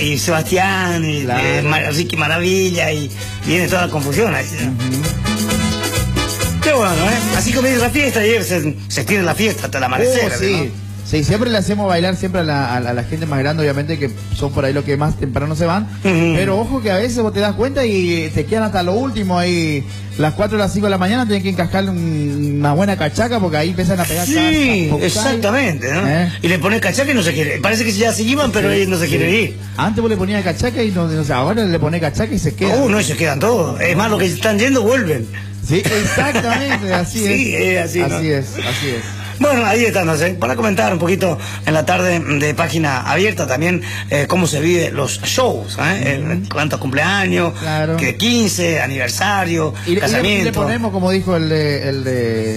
y Sebastián, y Claro. Ricky Maravilla, y viene toda la confusión ahí, ¿no? Qué bueno, ¿eh? Así comienza la fiesta y se extiende la fiesta hasta el amanecer, Sí. ¿no? Sí, siempre le hacemos bailar siempre a la gente más grande, obviamente, que son por ahí los que más temprano se van. Pero ojo que a veces vos te das cuenta y te quedan hasta lo último ahí, las 4 o las 5 de la mañana, tienen que encascar una buena cachaca porque ahí empiezan a pegar Sí, casas, exactamente, ¿no? Y le pones cachaca y no se quiere. Parece que ya se llevan, pero ellos no se quieren ir. Antes vos le ponías cachaca y no sé, ahora le pones cachaca y se queda. No, y se quedan todos. Es más, los que están yendo vuelven. Sí, exactamente, así es. Sí, es así, ¿no? Así es. Bueno, ahí está, no sé, para comentar un poquito en la tarde de Página Abierta también cómo se vive los shows, cuántos cumpleaños, Claro. que 15, aniversario, casamiento. Y le ponemos, como dijo el de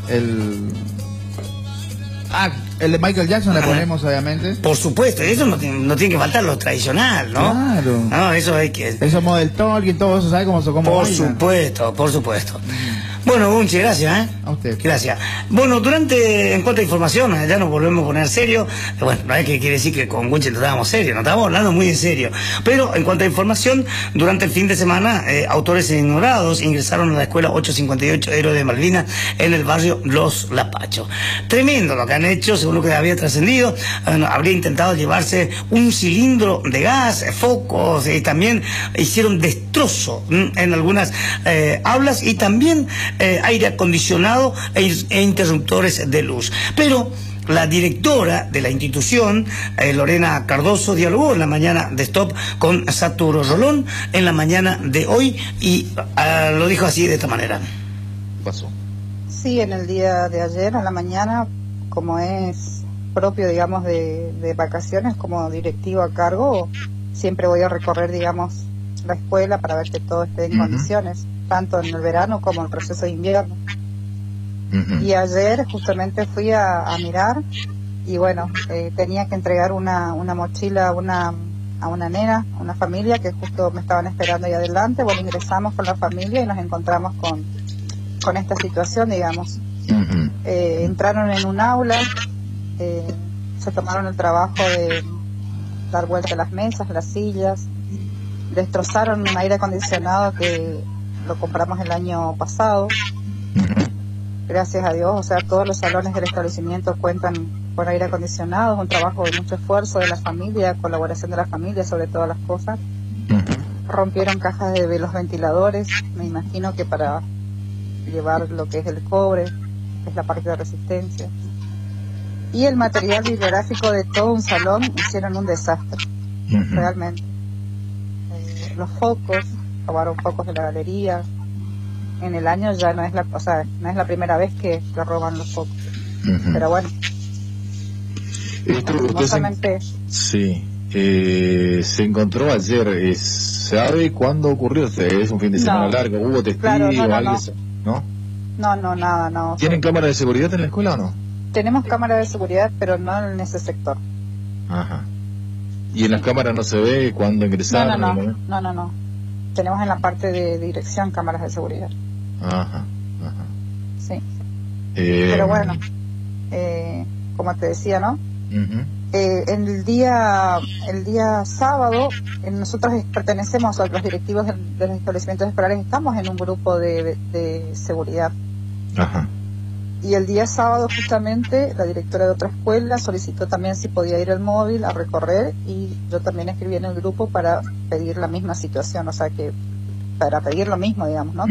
Michael Jackson, le ponemos obviamente. Por supuesto, eso no tiene que faltar, lo tradicional, ¿no? Claro. No, eso hay que... Eso Model Talking, todo eso, ¿sabe cómo Por bailan? supuesto, por supuesto. Bueno, Gunchi, gracias, A usted. Gracias. Bueno, en cuanto a información, ya nos volvemos a poner serio. Bueno, no es que quiere decir que con Gunchi no estábamos serios, no estábamos hablando muy en serio. Pero en cuanto a información, durante el fin de semana, autores ignorados ingresaron a la escuela 858 Héroe de Malvinas en el barrio Los Lapachos. Tremendo lo que han hecho, según lo que había trascendido. Habría intentado llevarse un cilindro de gas, focos, y también hicieron destrozo en algunas aulas y también aire acondicionado e interruptores de luz. Pero la directora de la institución, Lorena Cardoso, dialogó en la mañana de Stop con Saturo Rolón en la mañana de hoy y lo dijo así, de esta manera. Pasó. Sí, en el día de ayer, a la mañana, como es propio, digamos, de vacaciones, como directivo a cargo, siempre voy a recorrer, digamos, la escuela para ver que todo esté en condiciones, tanto en el verano como en el proceso de invierno. Y ayer justamente fui a mirar y bueno, tenía que entregar una mochila a una nena, a una familia que justo me estaban esperando ahí adelante. Bueno, ingresamos con la familia y nos encontramos con esta situación, digamos. Entraron en un aula, se tomaron el trabajo de dar vuelta a las mesas, las sillas, destrozaron un aire acondicionado que lo compramos el año pasado. Gracias a Dios, o sea, todos los salones del establecimiento cuentan con aire acondicionado, es un trabajo de mucho esfuerzo de la familia, colaboración de la familia sobre todas las cosas. Rompieron cajas de los ventiladores, me imagino que para llevar lo que es el cobre, que es la parte de resistencia. Y el material bibliográfico de todo un salón hicieron un desastre, realmente. Los focos, robaron focos de la galería. En el año ya no es la primera vez que roban los focos. Pero bueno, lastimosamente... Sí, se encontró ayer, ¿sabe cuándo ocurrió? ¿Es un fin de semana largo? ¿Hubo testigos? Claro, ¿No? No, nada, no. ¿Tienen cámara de seguridad en la escuela o no? Tenemos cámara de seguridad, pero no en ese sector. Ajá. ¿Y en las cámaras no se ve cuándo ingresaron? No. Tenemos en la parte de dirección cámaras de seguridad. Ajá. Sí. Pero bueno, como te decía, ¿no? En el día sábado, nosotros pertenecemos a los directivos de los establecimientos escolares, estamos en un grupo de seguridad. Ajá. Y el día sábado justamente la directora de otra escuela solicitó también si podía ir al móvil a recorrer y yo también escribí en el grupo para pedir la misma situación, o sea que para pedir lo mismo, digamos, ¿no?